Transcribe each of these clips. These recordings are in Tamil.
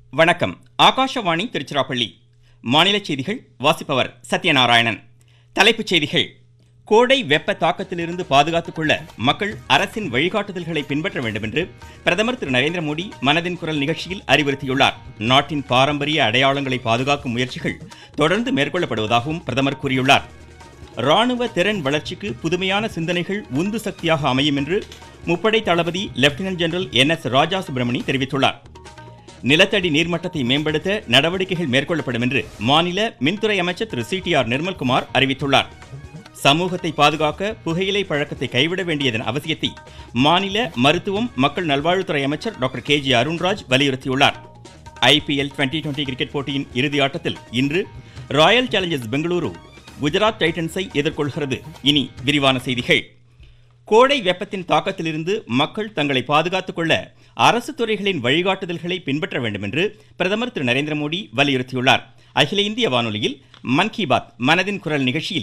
வணக்கம். ஆகாஷவாணி திருச்சிராப்பள்ளி. மாநில செய்திகள் வாசிப்பவர் சத்யநாராயணன். தலைப்புச் செய்திகள். கோடை வெப்ப தாக்கத்திலிருந்து பாதுகாத்துக் கொள்ள மக்கள் அரசின் வழிகாட்டுதல்களை பின்பற்ற வேண்டும் என்று பிரதமர் திரு நரேந்திர மோடி மனதின் குரல் நிகழ்ச்சியில் அறிவுறுத்தியுள்ளார். நாட்டின் பாரம்பரிய அடையாளங்களை பாதுகாக்கும் முயற்சிகள் தொடர்ந்து மேற்கொள்ளப்படுவதாகவும் பிரதமர் கூறியுள்ளார். ராணுவ திறன் வளர்ச்சிக்கு புதுமையான சிந்தனைகள் உந்து சக்தியாக அமையும் என்று முப்படை தளபதி லெப்டினன்ட் ஜெனரல் NS ராஜா சுப்பிரமணி தெரிவித்துள்ளார். நிலத்தடி நீர்மட்டத்தை மேம்படுத்த நடவடிக்கைகள் மேற்கொள்ளப்படும் என்று மாநில மின்துறை அமைச்சர் திரு CTR நிர்மல்குமார் அறிவித்துள்ளார். சமூகத்தை பாதுகாக்க புகையிலை பழக்கத்தை கைவிட வேண்டியதன் அவசியத்தை மாநில மருத்துவம் மக்கள் நல்வாழ்வுத்துறை அமைச்சர் டாக்டர் KG அருண்ராஜ் வலியுறுத்தியுள்ளார். IPL 2020 கிரிக்கெட் போட்டியின் இறுதி ஆட்டத்தில் இன்று ராயல் சேலஞ்சர்ஸ் பெங்களூரு குஜராத் டைட்டன்ஸை எதிர்கொள்கிறது. இனி விரிவான செய்திகள். கோடை வெப்பத்தின் தாக்கத்திலிருந்து மக்கள் தங்களை பாதுகாத்துக் கொள்ள அரசு துறைகளின் வழிகாட்டுதல்களை பின்பற்ற வேண்டும் என்று பிரதமர் திரு நரேந்திர மோடி வலியுறுத்தியுள்ளார். அகில இந்திய வானொலியில் மன் கி பாத் மனதின் குரல் நிகழ்ச்சியில்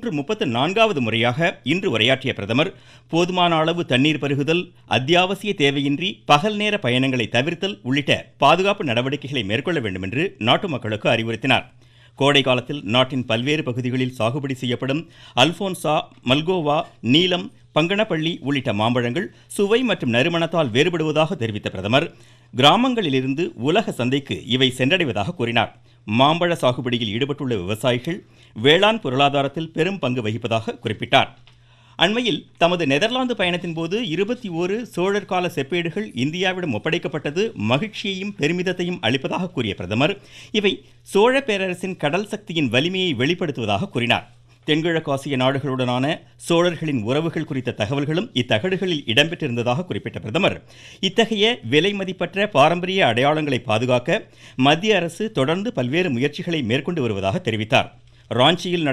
134வது முறையாக இன்று உரையாற்றிய பிரதமர் போதுமான அளவு தண்ணீர் பருகுதல், அத்தியாவசிய தேவையின்றி பகல் நேர பயணங்களை தவிர்த்தல் உள்ளிட்ட பாதுகாப்பு நடவடிக்கைகளை மேற்கொள்ள வேண்டும் என்று நாட்டு மக்களுக்கு அறிவுறுத்தினார். கோடை காலத்தில் நாட்டின் பல்வேறு பகுதிகளில் சாகுபடி செய்யப்படும் அல்போன்சா, மல்கோவா, நீலம், பங்கனப்பள்ளி உள்ளிட்ட மாம்பழங்கள் சுவை மற்றும் நறுமணத்தால் வேறுபடுவதாக தெரிவித்த பிரதமர் கிராமங்களிலிருந்து உலக சந்தைக்கு இவை சென்றடைவதாக கூறினார். மாம்பழ சாகுபடியில் ஈடுபட்டுள்ள விவசாயிகள் வேளாண் பொருளாதாரத்தில் பெரும் பங்கு வகிப்பதாக குறிப்பிட்டார். அண்மையில் தமது நெதர்லாந்து பயணத்தின் போது 21 சோழர் கால செப்பேடுகள் இந்தியாவிடம் ஒப்படைக்கப்பட்டது மகிழ்ச்சியையும் பெருமிதத்தையும் அளிப்பதாக கூறிய பிரதமர் இவை சோழ பேரரசின் கடல் சக்தியின் வலிமையை வெளிப்படுத்துவதாக கூறினார். தென்கிழக்கு ஆசிய நாடுகளுடனான சோழர்களின் உறவுகள் குறித்த தகவல்களும் இத்தகடுகளில் இடம்பெற்றிருந்ததாக குறிப்பிட்ட பிரதமர் இத்தகைய விலை மதிப்பற்ற பாரம்பரிய அடையாளங்களை பாதுகாக்க மத்திய அரசு தொடர்ந்து பல்வேறு முயற்சிகளை மேற்கொண்டு வருவதாக தெரிவித்தார். ராஞ்சியில்